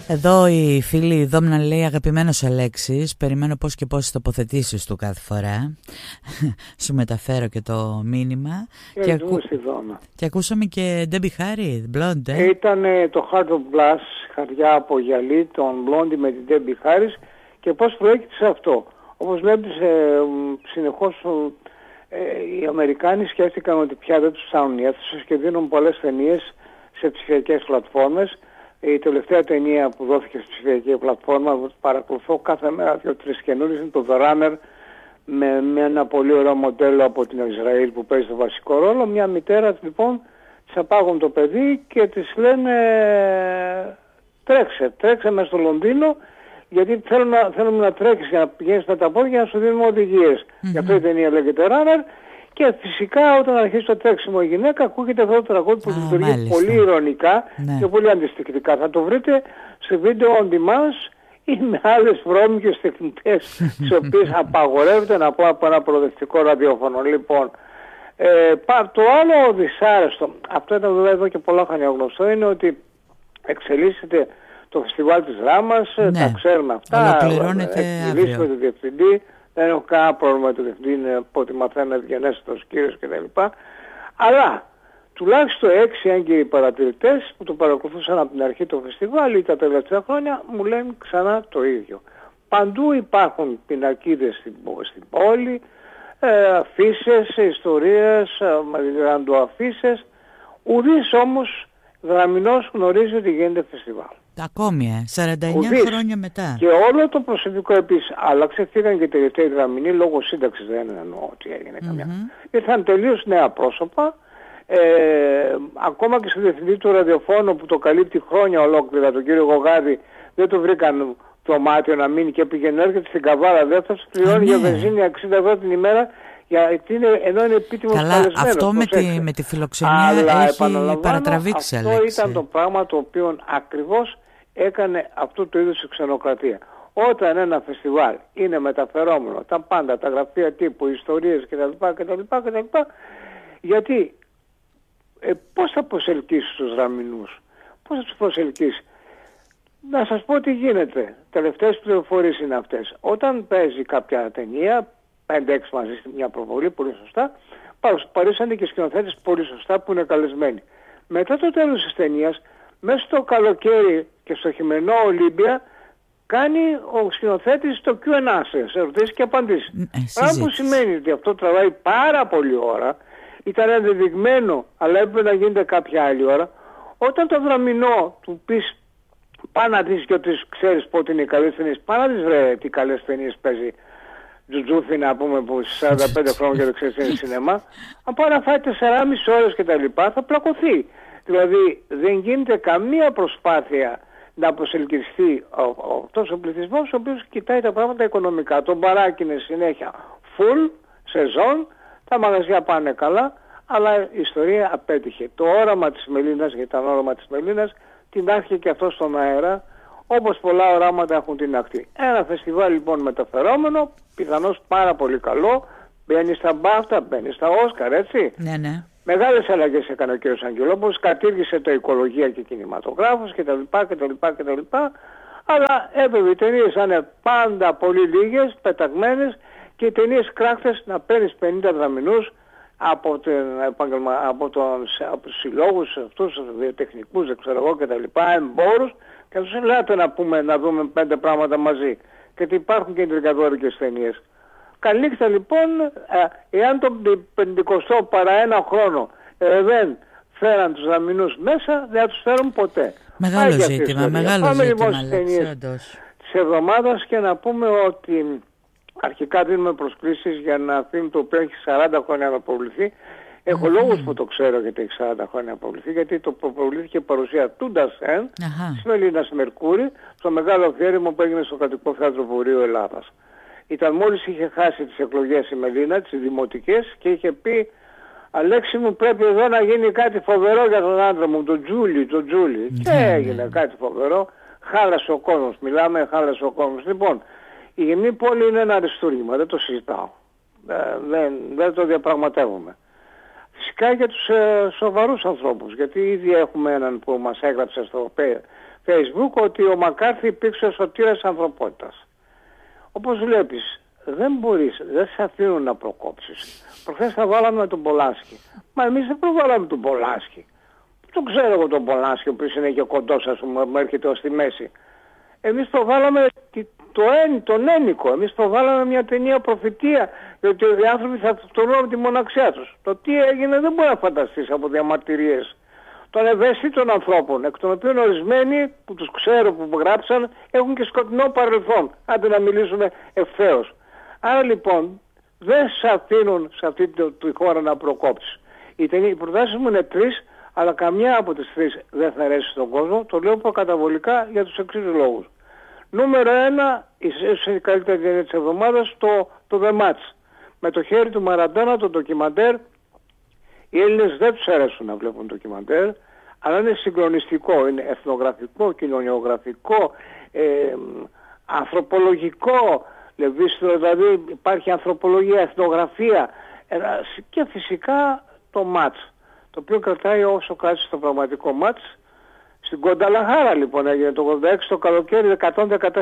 Εδώ η φίλη Δόμνα λέει: αγαπημένος Αλέξης, περιμένω πώς και πώς τοποθετήσεις του κάθε φορά. Σου μεταφέρω και το μήνυμα. Και ακούσαμε και Ντέμπι Χάρι, Blonde. Ήταν το Heart of Glass, χαριά από γυαλί, τον Blondie με την Ντέμπι Χάρι. Και πώς προέκυψε αυτό. Όπως βλέπεις, συνεχώς οι Αμερικάνοι σκέφτηκαν ότι πια δεν τους φτάνουν οι αίθουσες και δίνουν πολλές ταινίες σε ψηφιακές πλατφόρμες. Η τελευταία ταινία που δόθηκε στη ψηφιακή πλατφόρμα, παρακολουθώ κάθε μέρα 2-3 καινούριες, είναι το The Runner, με ένα πολύ ωραίο μοντέλο από την Ισραήλ που παίζει το βασικό ρόλο. Μια μητέρα λοιπόν της απάγουν το παιδί και της λένε τρέξε μέσα στο Λονδίνο, γιατί θέλουμε να τρέξεις για να πηγαίνεις με τα πόδια για να σου δίνουμε οδηγίες. Γι' αυτό η ταινία λέγεται Runner. Και φυσικά όταν αρχίσει το τρέξιμο η γυναίκα ακούγεται αυτό το τραγούδι που λειτουργεί πολύ ηρωνικά και πολύ αντιστοιχτικά. Θα το βρείτε σε βίντεο on demand ή με άλλες βρώμικες τεχνητές τις οποίες απαγορεύεται να πω από ένα προοδευτικό ραδιόφωνο. Λοιπόν, το άλλο δυσάρεστο, αυτό ήταν βέβαια εδώ και πολλά χρόνια γνωστό, είναι ότι εξελίσσεται το φεστιβάλ της Ράμας, τα ξέρουμε αυτά, εξελίσσεται το διευθυντή. Δεν έχω κανένα πρόβλημα με το διευθυντή, είναι από ό,τι μαθαίνω ευγενέστατος κύριος κτλ. Αλλά τουλάχιστον 6 έγκυροι παρατηρητές που το παρακολουθούσαν από την αρχή το φεστιβάλ ή τα τελευταία χρόνια μου λένε ξανά το ίδιο. Παντού υπάρχουν πινακίδες στην πόλη, αφίσες, ιστορίες, ραντοαφίσες. Ουδής όμως γραμμινός γνωρίζει ότι γίνεται φεστιβάλ. Ακόμη, 49 χρόνια μετά. Και όλο το προσωπικό επίσης άλλαξε, φύγαν και τελευταίοι γραμμινοί λόγω σύνταξης, δεν εννοώ ότι έγινε καμιά. Ήρθαν τελείως νέα πρόσωπα, ακόμα και στο διευθυντή του ραδιοφώνου που το καλύπτει χρόνια ολόκληρα, τον κύριο Γογάδη, δεν το βρήκαν δωμάτιο να μείνει και πήγαινε έρχεται στην Καβάλα, δεν θα σου πληρώνει για βενζίνη 60 ευρώ την ημέρα, ενώ είναι επίτιμος καλεσμένος. Αυτό με τη φιλοξενία έχει παρατραβήξει, αυτό ήταν το πράγμα το οποίο ακριβώς έκανε αυτού του είδους η ξενοκρατία. Όταν ένα φεστιβάλ είναι μεταφερόμενο, τα πάντα, τα γραφεία τύπου, ιστορίες κτλ. Γιατί πώς θα προσελκύσεις τους γραμμινούς, πώς θα τους προσελκύσεις. Να σας πω τι γίνεται. Τελευταίες πληροφορίες είναι αυτές. Όταν παίζει κάποια ταινία, 5-6 μαζί στη μια προβολή, πολύ σωστά, παρήσανε και σκηνοθέτες πολύ σωστά που είναι καλεσμένοι. Μετά το τέλος της ταινίας, μέσα στο καλοκαίρι και στο χειμερινό Ολύμπια, κάνει ο σκηνοθέτης το Q&A, σε ερωτήσεις και απαντήσεις. Πράγμα που σημαίνει ότι αυτό τραβάει πάρα πολλή ώρα, ήταν ενδεδειγμένο, αλλά έπρεπε να γίνεται κάποια άλλη ώρα. Όταν το γραμμινό του πεις, πά να δεις και ότι ξέρεις πότε είναι οι καλές ταινίες, πά να δεις ρε τι καλές ταινίες παίζει Τζουτζούφι να πούμε που στις 45 χρόνια και δεν ξέρεις είναι σινεμά, από να φάει 4,5 ώρες και τα λοιπά θα πλακωθεί. Δηλαδή δεν γίνεται καμία προσπάθεια να προσελκυστεί αυτός ο πληθυσμός ο οποίος κοιτάει τα πράγματα οικονομικά. Το μπαράκι είναι συνέχεια full, σεζόν, τα μαγαζιά πάνε καλά, αλλά η ιστορία απέτυχε. Το όραμα της Μελίνας, γιατί ήταν όραμα της Μελίνας, την άρχιε και αυτό στον αέρα, όπως πολλά οράματα έχουν την ακτή. Ένα φεστιβάλ λοιπόν μεταφερόμενο, πιθανώς πάρα πολύ καλό, μπαίνει στα BAFTA, μπαίνει στα Όσκαρ, έτσι. Ναι. Μεγάλες αλλαγές έκανε ο κ. Αγγελόπουλος, κατήργησε το οικολογία και κινηματογράφος κτλ. Αλλά έπρεπε οι ταινίες να είναι πάντα πολύ λίγες, πεταγμένες και οι ταινίες κράχτες να παίρνεις 50 δραμηνούς από τους συλλόγους αυτούς, βιοτεχνικούς, δεν ξέρω εγώ κτλ. Εμπόρους και τους λέτε να δούμε 5 πράγματα μαζί. Γιατί υπάρχουν και εντρικαδόρικες ταινίες. Καληνύχτα λοιπόν, εάν το 50 παρά ένα χρόνο δεν φέραν τους δαμηνούς μέσα, δεν θα τους φέρουν ποτέ. Μεγάλο ζήτημα, Πάμε λοιπόν στις ταινίες της εβδομάδας και να πούμε ότι αρχικά δίνουμε προσκλήσεις για ένα φιλμ το οποίο έχει 40 χρόνια να αποβληθεί. Έχω λόγους που το ξέρω γιατί έχει 40 χρόνια να αποβληθεί, γιατί το προβλήθηκε η παρουσία του Ντασέν, της Μελίνας Μερκούρη, στο μεγάλο αφιέρωμα που έγινε στο Κρατικό Θέατρο Βορείου Ελλάδας. Ήταν μόλις είχε χάσει τις εκλογές η Μελίνα, τις δημοτικές, και είχε πει «Αλέξη μου, πρέπει εδώ να γίνει κάτι φοβερό για τον άντρα μου, τον Τζούλι». Και έγινε κάτι φοβερό. Χάλασε ο κόσμος. Μιλάμε, χάλασε ο κόσμος. Λοιπόν, η Γεμνή Πόλη είναι ένα αριστούργημα, δεν το συζητάω. Δεν το διαπραγματεύομαι. Φυσικά για τους σοβαρούς ανθρώπους, γιατί ήδη έχουμε έναν που μας έγραψε Facebook ότι ο Μακάρθι υπήρξε ο σωτήρας ανθρωπότητας. Όπως βλέπεις, δεν σε αφήνουν να προκόψεις. Προχθές θα βάλαμε τον Πολάνσκι. Μα εμείς δεν προβάλαμε τον Πολάνσκι. Το ξέρω εγώ τον Πολάνσκι, ο οποίος είναι και κοντός, ας πούμε, μου έρχεται ως τη μέση. Εμείς προβάλαμε τον Ένικο. Εμείς προβάλαμε μια ταινία προφητεία, διότι οι άνθρωποι θα φτωρούν από τη μοναξιά τους. Το τι έγινε δεν μπορεί να φανταστείς από διαμαρτυρίες των ευαίσθητων ανθρώπων, εκ των οποίων ορισμένοι που τους ξέρω που γράψαν έχουν και σκοτεινό παρελθόν. Άντε να μιλήσουμε ευθέως. Άρα λοιπόν δεν σε αφήνουν σε αυτή τη χώρα να προκόψεις. Οι προτάσεις μου είναι 3, αλλά καμιά από τις 3 δεν θα αρέσει στον κόσμο. Το λέω προκαταβολικά για τους εξής λόγους. Νούμερο 1, η καλύτερη ταινία της εβδομάδας, το The Match. Με το χέρι του Μαραντόνα, το ντοκιμαντέρ. Οι Έλληνες δεν τους αρέσουν να βλέπουν ντοκιμαντέρ, αλλά είναι συγκλονιστικό, είναι εθνογραφικό, κοινωνιογραφικό, ανθρωπολογικό, δηλαδή υπάρχει ανθρωπολογία, εθνογραφία και φυσικά το μάτς, το οποίο κρατάει όσο κράτησε το πραγματικό μάτς. Στην Κονταλαχάρα λοιπόν έγινε το 86 το καλοκαίρι, 114.500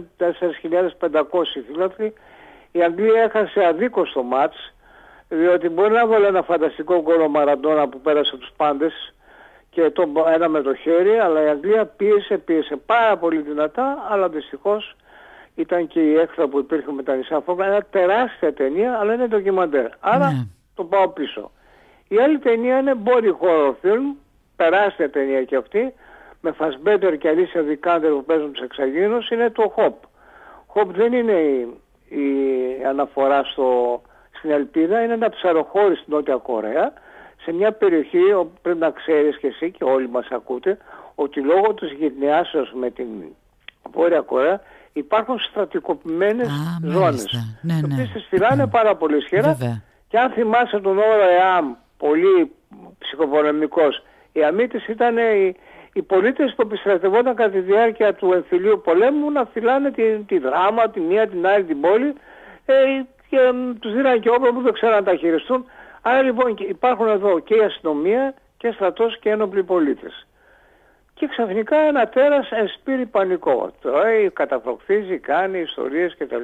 φίλαθλοι. Η Αγγλία έχασε αδίκως το μάτς, διότι μπορεί να βάλει ένα φανταστικό γκολ ο Μαραντόνα που πέρασε τους πάντες και ένα με το χέρι, αλλά η Αγγλία πίεσε πάρα πολύ δυνατά, αλλά δυστυχώς ήταν και η έκθρα που υπήρχε με τα νησιά Φόκλαντ, ένα τεράστια ταινία, αλλά είναι ντοκιμαντέρ. Άρα το πάω πίσω. Η άλλη ταινία είναι body horror film, τεράστια ταινία και αυτή, με Φασμπέντερ και Αλίσια Βικάντερ που παίζουν τους εξαγγείλους, είναι το Hop. Hop δεν είναι η αναφορά στην ελπίδα, είναι ένα ψαροχώρι στην Νότια Κορέα, σε μια περιοχή όπου πρέπει να ξέρεις και εσύ και όλοι μας ακούτε, ότι λόγω της γυτνιάσεως με την Βόρεια Κορέα υπάρχουν στρατικοποιημένες ζώνες. Ναι, οι οποίες τις φυλάνε πάρα πολύ ισχυρά. Και αν θυμάσαι τον όρο ΕΑΜ, πολύ ψυχοπολεμικός, η αμή της ήταν οι πολίτες που επιστρατευόταν κατά τη διάρκεια του εμφυλίου πολέμου να φυλάνε τη Δράμα, τη μία, την άλλη την πόλη και τους δίνανε και όπλα που δεν ξέραν να τα χειριστούν. Άρα λοιπόν υπάρχουν εδώ και η αστυνομία και στρατός και ένοπλοι πολίτες. Και ξαφνικά ένα τέρας εσπείρει πανικό. Τρώει, καταφροχθίζει, κάνει ιστορίες κτλ.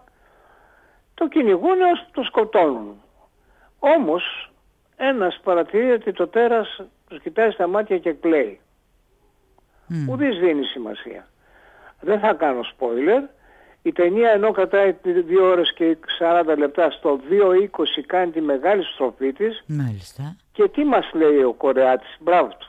Το κυνηγούν ως το σκοτώνουν. Όμως ένας παρατηρεί ότι το τέρας τους κοιτάει στα μάτια και κλαίει. Ουδής δίνει σημασία. Δεν θα κάνω spoiler. Η ταινία ενώ κρατάει 2 ώρες και 40 λεπτά, στο 2:20 κάνει τη μεγάλη στροφή της. Μάλιστα. Και τι μας λέει ο Κορεάτης, μπράβο του,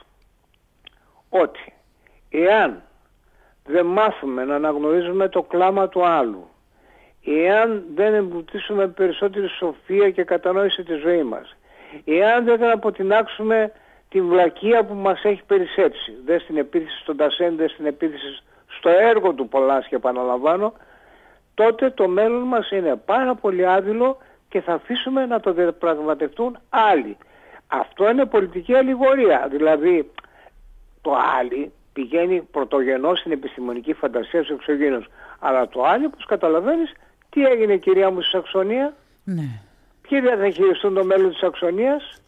ότι εάν δεν μάθουμε να αναγνωρίζουμε το κλάμα του άλλου, εάν δεν εμπλουτίσουμε περισσότερη σοφία και κατανόηση τη ζωή μας, εάν δεν αποτινάξουμε την βλακεία που μας έχει περισσέψει, δεν στην επίθεση στον Τασέν, δεν στην επίθεση στο έργο του Πολάνσκι, επαναλαμβάνω, τότε το μέλλον μας είναι πάρα πολύ άδειλο και θα αφήσουμε να το διαπραγματευτούν άλλοι. Αυτό είναι πολιτική αλληγορία. Δηλαδή το άλλη πηγαίνει πρωτογενώς στην επιστημονική φαντασία στους εξωγήινους. Αλλά το άλλο, όπως καταλαβαίνεις, τι έγινε κυρία μου στη Σαξονία? Ναι. Ποιοι δεν θα χειριστούν το μέλλον της Σαξονίας?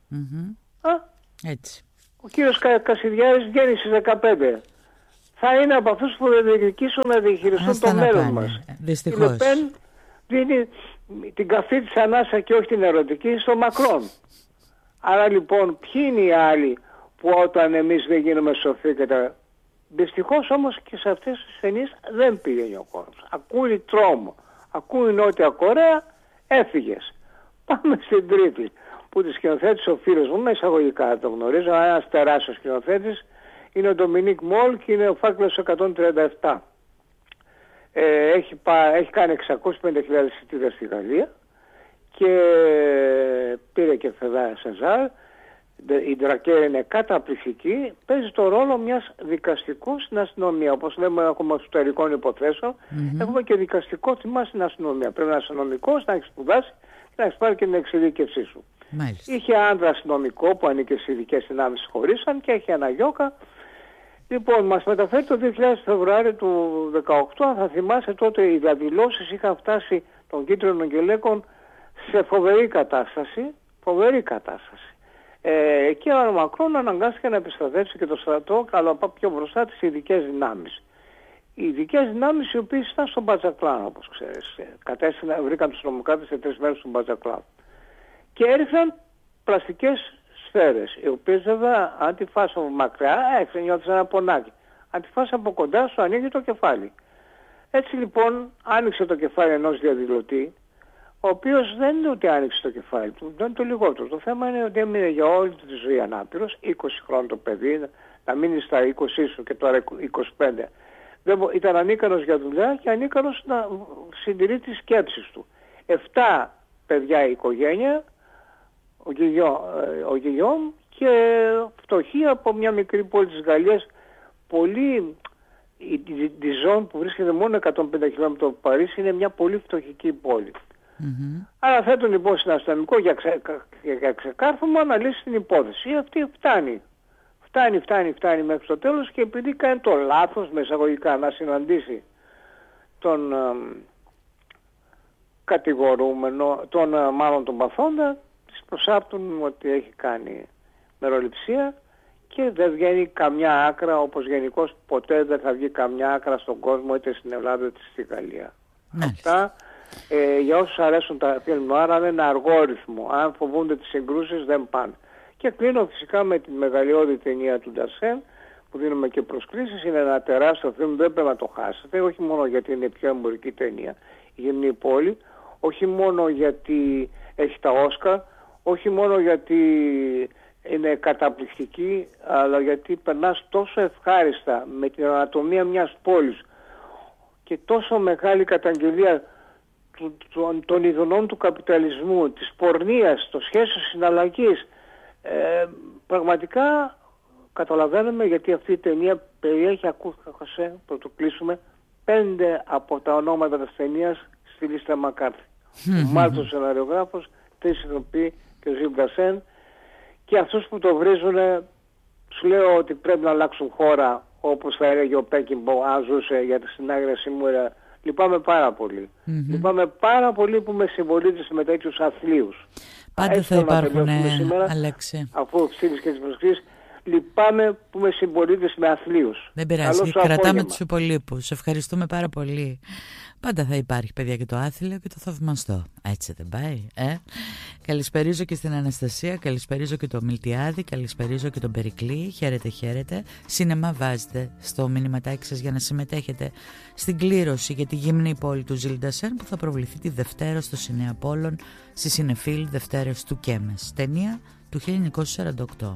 Έτσι. Ο κύριος Κασιδιάρης βγαίνει στις 15. Θα είναι από αυτούς που δεν διεκδικήσουν να διαχειριστούν το μέλλον μας. Δυστυχώς. Η Λεπέν δίνει την καφή της ανάσα και όχι την ερωτική στο Μακρόν. Άρα λοιπόν ποιοι είναι οι άλλοι που όταν εμείς δεν γίνουμε σοφοί και τα... Δυστυχώς όμως και σε αυτές τις ταινίες δεν πήγαινε ο κόσμος. Ακούει τρόμο, ακούει Νότια Κορέα, έφυγες. Πάμε στην τρίτη που τη σκηνοθέτησε ο φίλος μου, με εισαγωγικά το γνωρίζω, ένας τεράστιος σκηνοθέτης, είναι ο Ντομινίκ Μόλ και είναι ο Φάκελος 137. Έχει κάνει 650.000 εισιτήρια στη Γαλλία και πήρε και Φεδά Σεζάρ. Η Ντρακέ είναι καταπληκτική, παίζει το ρόλο μιας δικαστικού στην αστυνομία. Όπως λέμε, έχουμε εσωτερικών υποθέσεων, έχουμε και δικαστικό τμήμα στην αστυνομία. Πρέπει να είσαι αστυνομικός, να έχεις σπουδάσει και να έχεις πάρει και την εξειδίκευσή σου. Μάλιστα. Είχε άντρα αστυνομικό που ανήκε στις ειδικές δυνάμεις, χωρίσαν και έχει ένα γιώκα. Λοιπόν, μας μεταφέρει το 2000 Φεβρουάριο του 2018, αν θα θυμάσαι τότε οι διαδηλώσεις είχαν φτάσει των κίτρινων γελέκων σε φοβερή κατάσταση. Και ο Μακρόν αναγκάστηκε να επιστρατεύσει και το στρατό, αλλά πιο μπροστά τις ειδικές δυνάμεις. Οι ειδικές δυνάμεις οι οποίες ήταν στον Μπατζακλάν, όπως ξέρεις. Βρήκαν τους τρομοκράτες σε 3 μέρες στον Μπατζακλάν. Και έριχναν πλαστικές σφαίρες, οι οποίες βέβαια αν τη φας από μακριά, νιώθεις ένα πονάκι. Αν τη φας από κοντά σου ανοίγει το κεφάλι. Έτσι λοιπόν άνοιξε το κεφάλι ενός διαδηλωτή, ο οποίος δεν είναι ότι άνοιξε το κεφάλι του, δεν είναι το λιγότερο. Το θέμα είναι ότι έμεινε για όλη του τη ζωή ανάπηρος, 20 χρόνια το παιδί, να μείνει στα 20 σου και τώρα 25. Ήταν ανίκανος για δουλειά και ανίκανος να συντηρεί τις σκέψεις του. 7 παιδιά η οικογένεια, ο Γιγιόμ, και φτωχή από μια μικρή πόλη της Γαλλίας, πολύ... Η Διζόν που βρίσκεται μόνο 150 χιλιόμετρα από το Παρίσι είναι μια πολύ φτωχική πόλη. Άρα θέτουν λοιπόν στην αστυνομικό για ξεκάρφωμα να λύσει την υπόθεση. Αυτή φτάνει μέχρι το τέλος, και επειδή κάνει το λάθος με εισαγωγικά να συναντήσει τον κατηγορούμενο, μάλλον τον παθόντα, της προσάπτουν ότι έχει κάνει μεροληψία και δεν βγαίνει καμιά άκρα, όπως γενικώς ποτέ δεν θα βγει καμιά άκρα στον κόσμο, είτε στην Ελλάδα είτε στη Γαλλία. Αυτά για όσους αρέσουν τα film noir, είναι ένα αργό ρυθμό. Αν φοβούνται τις συγκρούσεις δεν πάνε. Και κλείνω φυσικά με τη μεγαλειώδη ταινία του Νταρσέν, που δίνουμε και προσκλήσεις. Είναι ένα τεράστιο film, δεν πρέπει να το χάσετε. Όχι μόνο γιατί είναι η πιο εμπορική ταινία, η Γυμνή Πόλη, όχι μόνο γιατί έχει τα Όσκαρ, όχι μόνο γιατί είναι καταπληκτική, αλλά γιατί περνάς τόσο ευχάριστα με την ανατομία μιας πόλης και τόσο μεγάλη καταγγελία των ειδονών του καπιταλισμού, της πορνείας, των σχέσεων συναλλαγής. Πραγματικά καταλαβαίνουμε γιατί αυτή η ταινία περιέχει, ακούστε, πρωτού κλείσουμε, 5 από τα ονόματα της ταινίας στη λίστα Μακάρθη. Ο Μάλτος σεναριογράφος, 3 ηθοποιοί και ο Ζιλ Νταρσέν. Και αυτούς που το βρίζουν, τους λέω ότι πρέπει να αλλάξουν χώρα, όπως θα έλεγε ο Πέκινμπο αν ζούσε, για τη συνάγρια Σιμούρα. Λυπάμαι πάρα πολύ. Λυπάμαι πάρα πολύ που με συμπολίτες με τέτοιους αθλίους. Πάντα θα υπάρχουν, Αλέξη. Αφού στείλεις και τις προσκλήσεις, λυπάμαι που με συμπολίτες με αθλίους. Δεν πειράζει, κρατάμε τους υπολείπους. Ευχαριστούμε πάρα πολύ. Πάντα θα υπάρχει, παιδιά, και το άθλιο και το θαυμαστό. Έτσι δεν πάει, Καλησπερίζω και στην Αναστασία, καλησπερίζω και το Μιλτιάδη, καλησπερίζω και τον Περικλή. Χαίρετε, χαίρετε. Σίνεμα βάζετε στο μηνυματάκι σας για να συμμετέχετε στην κλήρωση για τη Γυμνή Πόλη του Ζιλ Νταρσέν, που θα προβληθεί τη Δευτέρα στο Σινέα Απόλλων, στη Σινεφίλ Δευτέρες του Κέμες. Ταινία του 1948.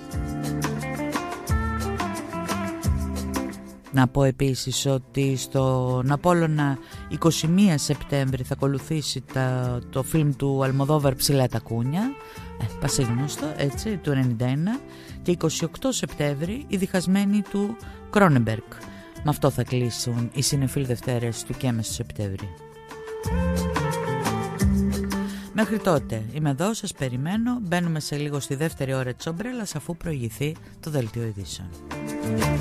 Να πω επίσης ότι στον Απόλλωνα 21 Σεπτέμβρη θα ακολουθήσει το φιλμ του Αλμοδόβαρ «Ψηλά τα κούνια», πασίγνωστο, έτσι, του 1991, και 28 Σεπτέμβρη η διχασμένη του Κρόνεμπεργκ. Με αυτό θα κλείσουν οι Σινεφίλ Δευτέρες του Κέμες του Σεπτέμβρη. Μέχρι τότε είμαι εδώ, σας περιμένω. Μπαίνουμε σε λίγο στη δεύτερη ώρα της Ομπρέλας, αφού προηγηθεί το δελτίο ειδήσεων.